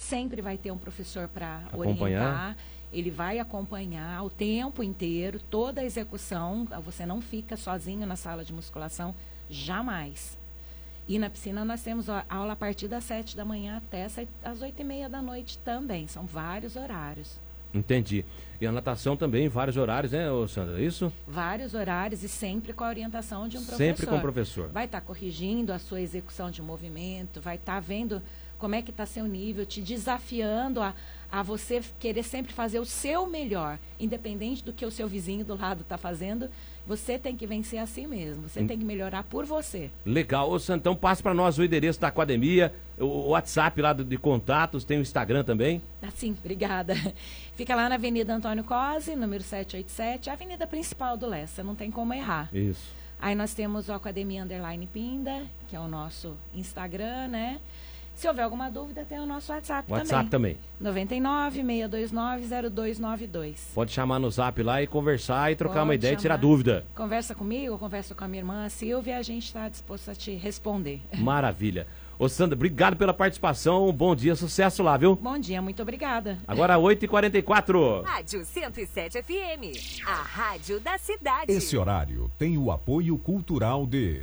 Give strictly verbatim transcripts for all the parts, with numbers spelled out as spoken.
sempre vai ter um professor para Acompanhar. orientar. Ele vai acompanhar o tempo inteiro, toda a execução. Você não fica sozinho na sala de musculação, jamais. E na piscina nós temos a aula a partir das sete da manhã até as oito e meia da noite também. São vários horários. Entendi. E a natação também, vários horários, né, ô Sandra? É isso? Vários horários e sempre com a orientação de um professor. Sempre com o professor. Vai estar corrigindo a sua execução de movimento, vai estar vendo como é que está seu nível, te desafiando a, a você querer sempre fazer o seu melhor, independente do que o seu vizinho do lado está fazendo. Você tem que vencer assim mesmo, você hum. tem que melhorar por você. Legal. Ô, Santão, passe para nós o endereço da academia, o, o WhatsApp lá de, de contatos, tem o Instagram também? Ah, sim, obrigada. Fica lá na Avenida Antônio Cosi, número setecentos e oitenta e sete, a avenida principal do Leste, não tem como errar. Isso. Aí nós temos o Academia Underline Pinda, que é o nosso Instagram, né? Se houver alguma dúvida, tem o nosso WhatsApp, WhatsApp também. também. noventa e nove, seiscentos e vinte e nove, zero dois nove dois. Pode chamar no Zap lá e conversar e trocar Pode uma ideia chamar. e tirar dúvida. Conversa comigo, conversa com a minha irmã, a Silvia, a gente está disposto a te responder. Maravilha. Ô, Sandra, obrigado pela participação. Bom dia, sucesso lá, viu? Bom dia, muito obrigada. Agora oito e quarenta e quatro. Rádio cento e sete F M, a rádio da cidade. Esse horário tem o apoio cultural de...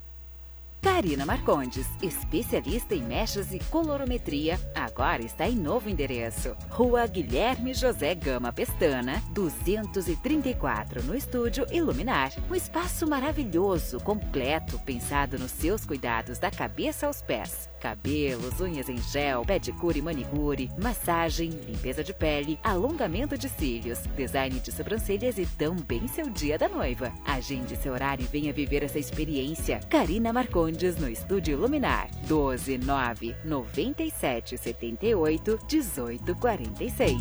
Karina Marcondes, especialista em mechas e colorometria, agora está em novo endereço. Rua Guilherme José Gama Pestana, duzentos e trinta e quatro, no Estúdio Iluminar. Um espaço maravilhoso, completo, pensado nos seus cuidados da cabeça aos pés. Cabelos, unhas em gel, pedicure e manicure, massagem, limpeza de pele, alongamento de cílios, design de sobrancelhas e também seu dia da noiva. Agende seu horário e venha viver essa experiência. Karina Marcondes no Estúdio Luminar. doze nove noventa e sete setenta e oito dezoito quarenta e seis.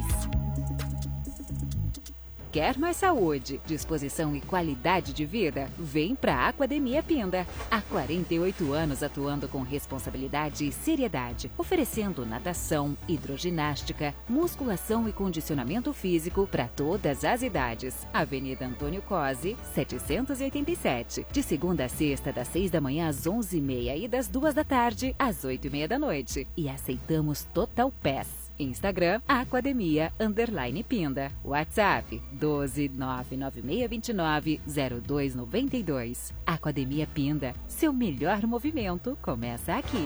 Quer mais saúde, disposição e qualidade de vida? Vem para a Academia Pinda. Há quarenta e oito anos atuando com responsabilidade e seriedade, oferecendo natação, hidroginástica, musculação e condicionamento físico para todas as idades. Avenida Antônio Cosi, setecentos e oitenta e sete. De segunda a sexta, das seis da manhã às onze e meia e das duas da tarde às oito e meia da noite. E aceitamos Total Pass. Instagram, Academia Underline Pinda. WhatsApp, doze nove nove seis dois nove zero dois nove dois. Academia Pinda, seu melhor movimento começa aqui.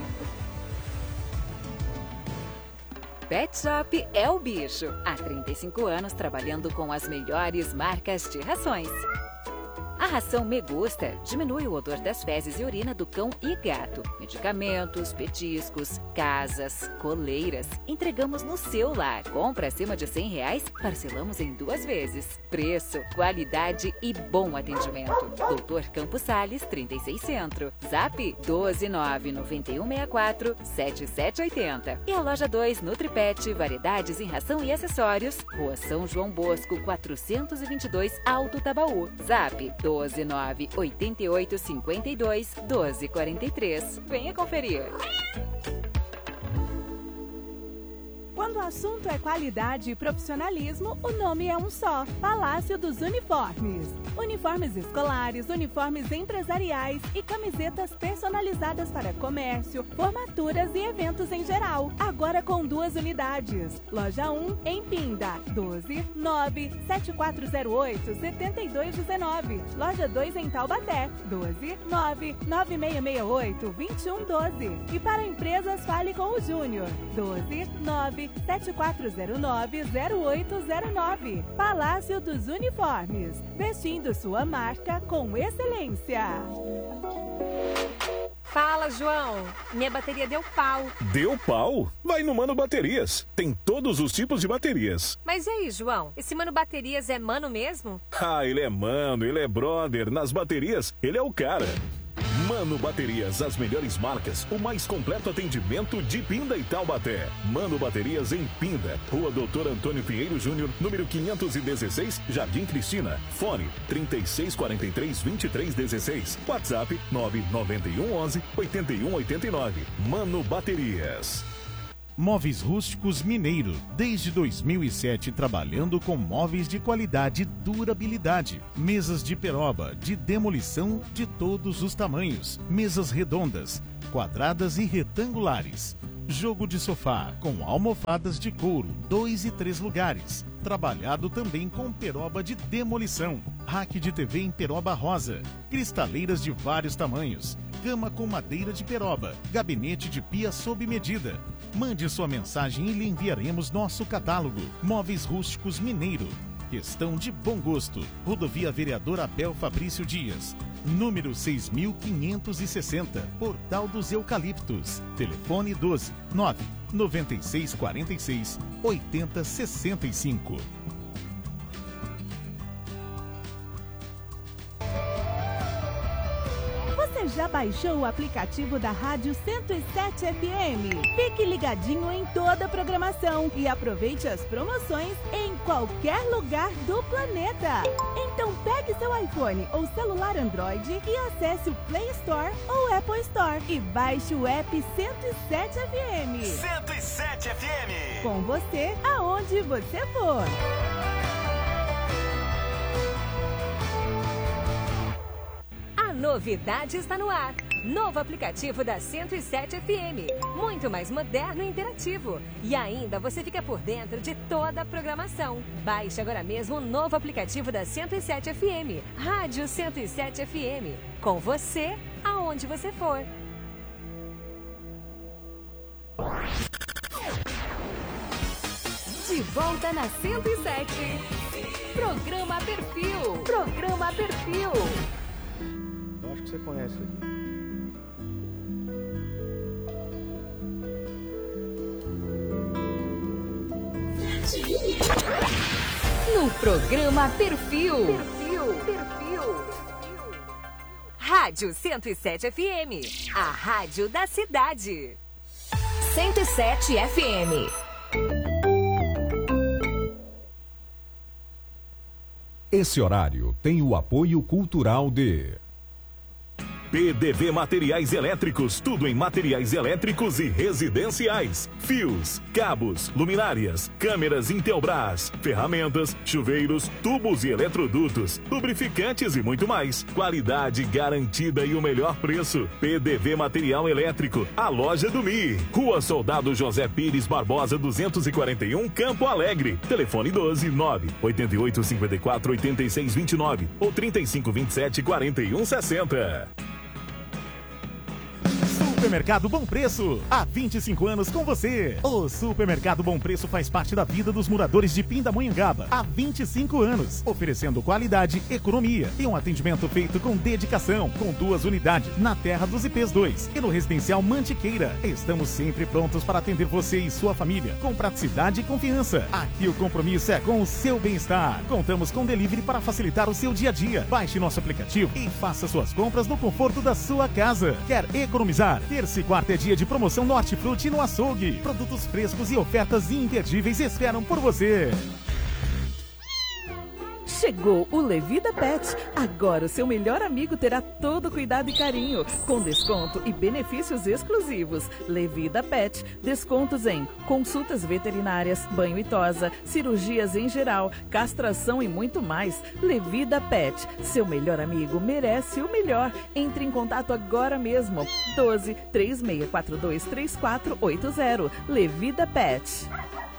Pet Shop é o bicho. Há trinta e cinco anos trabalhando com as melhores marcas de rações. A ração Me Gusta diminui o odor das fezes e urina do cão e gato. Medicamentos, petiscos, casas, coleiras. Entregamos no seu lar. Compra acima de cem reais, parcelamos em duas vezes. Preço, qualidade e bom atendimento. Doutor Campos Sales, trinta e seis Centro. Zap doze nove nove um seis quatro sete sete oito zero. E a loja dois Nutripet, variedades em ração e acessórios. Rua São João Bosco, quatrocentos e vinte e dois, Alto Tabaú. Zap doze nove oito oito cinco dois doze quarenta e três. Venha conferir. Quando o assunto é qualidade e profissionalismo, o nome é um só: Palácio dos Uniformes. Uniformes escolares, uniformes empresariais e camisetas personalizadas para comércio, formaturas e eventos em geral. Agora com duas unidades. Loja um em Pinda, doze nove sete quatro zero oito sete dois um nove. Loja dois em Taubaté, doze nove nove seis seis oito dois um um doze. E para empresas, fale com o Júnior, doze nove sete quatro zero nove zero oito zero nove. Palácio dos Uniformes, vestindo sua marca com excelência. Fala, João. Minha bateria deu pau. Deu pau? Vai no Mano Baterias. Tem todos os tipos de baterias. Mas e aí, João? Esse Mano Baterias é mano mesmo? Ah, ele é mano, ele é brother. Nas baterias, ele é o cara. Mano Baterias, as melhores marcas, o mais completo atendimento de Pinda e Taubaté. Mano Baterias em Pinda, Rua Doutor Antônio Pinheiro Júnior, número quinhentos e dezesseis, Jardim Cristina. Fone trinta e seis quarenta e três vinte e três dezesseis. WhatsApp nove nove um onze oito um oito nove. Mano Baterias. Móveis Rústicos Mineiro, desde dois mil e sete trabalhando com móveis de qualidade e durabilidade. Mesas de peroba, de demolição de todos os tamanhos. Mesas redondas, quadradas e retangulares. Jogo de sofá com almofadas de couro, dois e três lugares. Trabalhado também com peroba de demolição. Rack de T V em peroba rosa. Cristaleiras de vários tamanhos. Cama com madeira de peroba. Gabinete de pia sob medida. Mande sua mensagem e lhe enviaremos nosso catálogo. Móveis rústicos Mineiro. Questão de bom gosto. Rodovia Vereador Abel Fabrício Dias. Número seis mil quinhentos e sessenta. Portal dos Eucaliptos. Telefone doze, nove, noventa e seis, quarenta e seis, oitenta, sessenta e cinco. Você já baixou o aplicativo da Rádio cento e sete F M? Fique ligadinho em toda a programação e aproveite as promoções em qualquer lugar do planeta. Então pegue seu iPhone ou celular Android e acesse o Play Store ou Apple Store e baixe o app cento e sete F M. cento e sete F M. Com você, aonde você for. A novidade está no ar. Novo aplicativo da cento e sete F M. Muito mais moderno e interativo. E ainda você fica por dentro de toda a programação. Baixe agora mesmo o novo aplicativo da cento e sete F M. Rádio cento e sete F M. Com você, aonde você for. De volta na cento e sete. Programa Perfil. Programa Perfil. Eu acho que você conhece aqui. No programa Perfil. Perfil. Perfil. Rádio cento e sete F M. A rádio da cidade. cento e sete F M. Esse horário tem o apoio cultural de P D V Materiais Elétricos, tudo em materiais elétricos e residenciais. Fios, cabos, luminárias, câmeras Intelbras, ferramentas, chuveiros, tubos e eletrodutos, lubrificantes e muito mais. Qualidade garantida e o melhor preço. P D V Material Elétrico, a loja do M I. Rua Soldado José Pires Barbosa, duzentos e quarenta e um, Campo Alegre. Telefone doze, nove, oito oito, cinco quatro, oito seis dois nove ou trinta e cinco, vinte e sete, quarenta e um, sessenta. Supermercado Bom Preço, há vinte e cinco anos com você. O Supermercado Bom Preço faz parte da vida dos moradores de Pindamonhangaba há vinte e cinco anos, oferecendo qualidade, economia e um atendimento feito com dedicação, com duas unidades na Terra dos I Ps dois e no Residencial Mantiqueira. Estamos sempre prontos para atender você e sua família, com praticidade e confiança. Aqui o compromisso é com o seu bem-estar. Contamos com delivery para facilitar o seu dia a dia. Baixe nosso aplicativo e faça suas compras no conforto da sua casa. Quer economizar? Terça e quarta é dia de promoção no Hortifruti no Açougue. Produtos frescos e ofertas imperdíveis esperam por você. Chegou o Levida Pet. Agora o seu melhor amigo terá todo cuidado e carinho, com desconto e benefícios exclusivos. Levida Pet. Descontos em consultas veterinárias, banho e tosa, cirurgias em geral, castração e muito mais. Levida Pet. Seu melhor amigo merece o melhor. Entre em contato agora mesmo. doze, três seis quatro dois, três quatro oito zero. Levida Pet.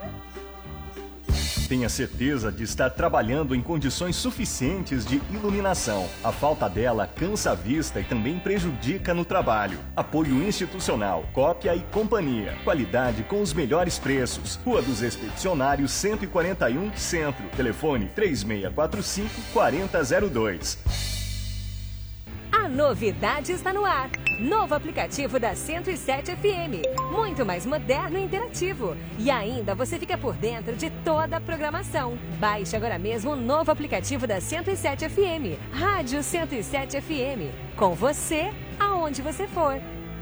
Tenha certeza de estar trabalhando em condições suficientes de iluminação. A falta dela cansa a vista e também prejudica no trabalho. Apoio institucional, Cópia e Companhia. Qualidade com os melhores preços. Rua dos Expedicionários cento e quarenta e um, Centro. Telefone três seis quatro cinco, quatro zero zero dois. A novidade está no ar. Novo aplicativo da cento e sete F M. Muito mais moderno e interativo. E ainda você fica por dentro de toda a programação. Baixe agora mesmo o novo aplicativo da cento e sete F M. Rádio cento e sete F M. Com você, aonde você for.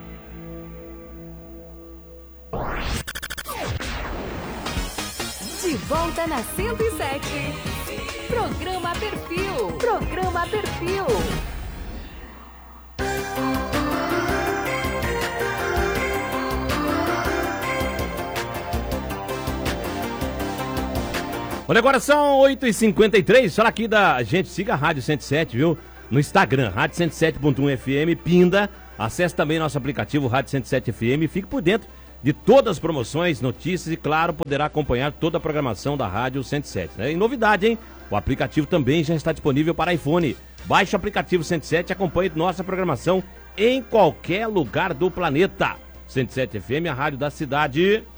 De volta na cento e sete. Programa Perfil. Programa Perfil. Olha, agora são oito e cinquenta e três, fala aqui da gente, siga a Rádio cento e sete, viu? No Instagram, Rádio cento e sete ponto um F M, Pinda. Acesse também nosso aplicativo Rádio cento e sete F M e fique por dentro de todas as promoções, notícias e, claro, poderá acompanhar toda a programação da Rádio cento e sete. Né? E novidade, hein? O aplicativo também já está disponível para iPhone. Baixe o aplicativo cento e sete e acompanhe nossa programação em qualquer lugar do planeta. cento e sete F M, a rádio da cidade.